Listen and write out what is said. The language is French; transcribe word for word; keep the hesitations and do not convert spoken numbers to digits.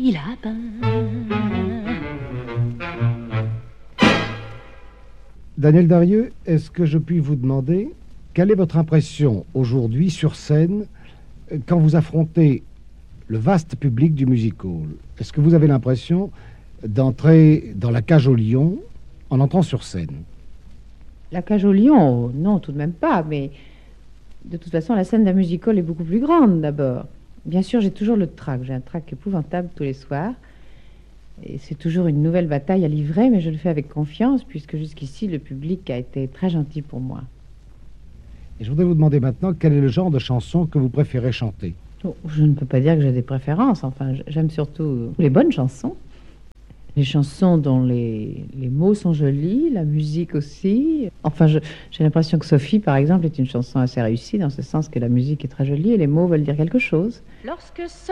petit lapin. Daniel Darieux, est-ce que je puis vous demander quelle est votre impression aujourd'hui sur scène quand vous affrontez le vaste public du music hall? Est-ce que vous avez l'impression d'entrer dans la cage au lion en entrant sur scène? La cage au lion, non, tout de même pas, mais de toute façon, la scène d'un music hall est beaucoup plus grande d'abord. Bien sûr, j'ai toujours le trac, j'ai un trac épouvantable tous les soirs. Et c'est toujours une nouvelle bataille à livrer, mais je le fais avec confiance, puisque jusqu'ici, le public a été très gentil pour moi. Et je voudrais vous demander maintenant quel est le genre de chanson que vous préférez chanter. Oh, je ne peux pas dire que j'ai des préférences, enfin, j'aime surtout les bonnes chansons. Les chansons dont les, les mots sont jolis, la musique aussi. Enfin, je, j'ai l'impression que Sophie, par exemple, est une chanson assez réussie, dans ce sens que la musique est très jolie et les mots veulent dire quelque chose. Lorsque